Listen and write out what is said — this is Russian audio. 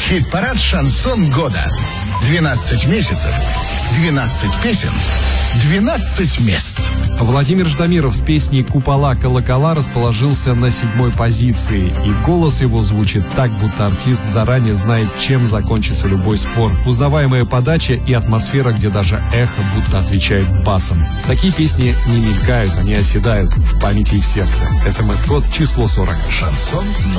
Хит-парад «Шансон года». 12 месяцев, 12 песен, 12 мест. Владимир Ждамиров с песней «Купола, колокола» расположился на 7-й позиции. И голос его звучит так, будто артист заранее знает, чем закончится любой спор. Узнаваемая подача и атмосфера, где даже эхо будто отвечает басом. Такие песни не мелькают, они оседают в памяти и в сердце. СМС-код число 40. Шансон